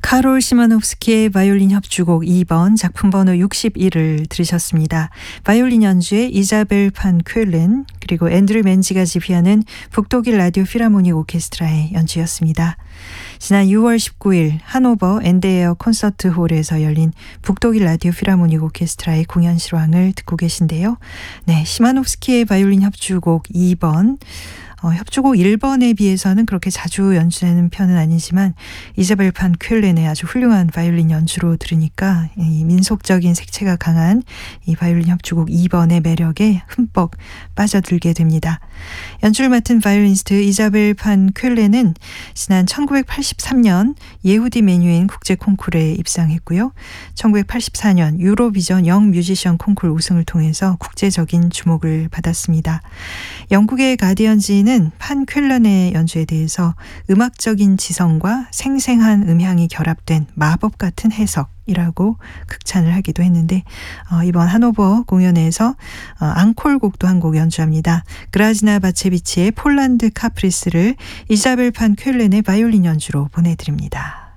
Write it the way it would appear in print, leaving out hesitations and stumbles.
카롤 시마노프스키의 바이올린 협주곡 2번 작품 번호 61을 들으셨습니다. 바이올린 연주에 이자벨 판 퀼렌 그리고 앤드류 맨지가 지휘하는 북독일 라디오 필하모닉 오케스트라의 연주였습니다. 지난 6월 19일 하노버 엔데에어 콘서트홀에서 열린 북독일 라디오 필하모닉 오케스트라의 공연 실황을 듣고 계신데요. 네, 시마노프스키의 바이올린 협주곡 2번 협주곡 1번에 비해서는 그렇게 자주 연주되는 편은 아니지만 이자벨 판 퀼렌의 아주 훌륭한 바이올린 연주로 들으니까 이 민속적인 색채가 강한 이 바이올린 협주곡 2번의 매력에 흠뻑 빠져들게 됩니다. 연주를 맡은 바이올리니스트 이자벨 판 퀼렌은 지난 1983년 예후디 메뉴인 국제 콩쿠르에 입상했고요. 1984년 유로비전 영 뮤지션 콩쿠르 우승을 통해서 국제적인 주목을 받았습니다. 영국의 가디언지는 판 퀼렌의 연주에 대해서 음악적인 지성과 생생한 음향이 결합된 마법 같은 해석이라고 극찬을 하기도 했는데 이번 하노버 공연에서 앙콜곡도 한 곡 연주합니다. 그라지나 바체비치의 폴란드 카프리스를 이자벨 판 퀼렌의 바이올린 연주로 보내드립니다.